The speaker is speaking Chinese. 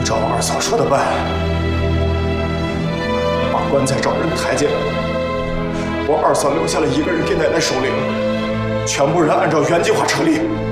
照二嫂说的办，把棺材找人抬进来。我二嫂留下了一个人给奶奶守灵，全部人按照原计划撤离。